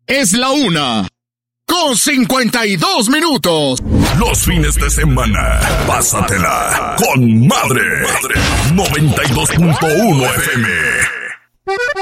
Es la 1:52. Los fines de semana, pásatela con madre. 92.1 FM.